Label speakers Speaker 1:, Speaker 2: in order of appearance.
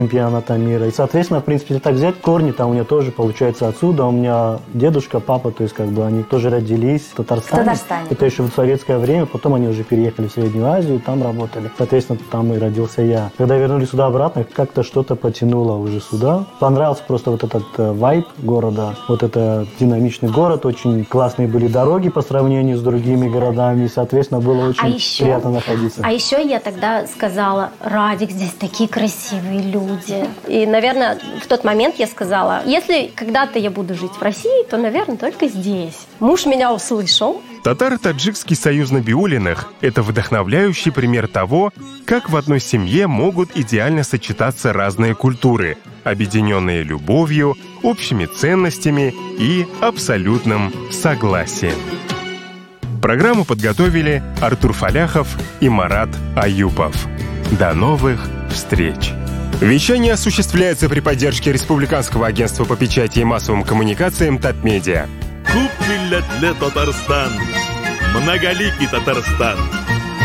Speaker 1: чемпионата мира. И, соответственно, в принципе, если так взять, корни там у меня тоже, получается, отсюда. У меня дедушка, папа, то есть, как бы, они тоже родились в Татарстане. Это еще в советское время. Потом они уже переехали в Среднюю Азию, там работали. Соответственно, там и родился я. Когда вернулись сюда обратно, как-то что-то потянуло уже сюда. Понравился просто вот этот вайб города. Вот это динамичный город. Очень классные были дороги по сравнению с другими городами. И, соответственно, было очень приятно находиться.
Speaker 2: А еще я тогда сказала: Радик, здесь такие красивые люди. И, наверное, в тот момент я сказала: если когда-то я буду жить в России, то, наверное, только здесь. Муж меня услышал.
Speaker 3: Татаро-таджикский союз Набиуллиных – это вдохновляющий пример того, как в одной семье могут идеально сочетаться разные культуры, объединенные любовью, общими ценностями и абсолютным согласием. Программу подготовили Артур Фаляхов и Марат Аюпов. До новых встреч! Вещание осуществляется при поддержке Республиканского агентства по печати и массовым коммуникациям «Татмедиа».
Speaker 4: Күп милләтле Татарстан, многоликий Татарстан.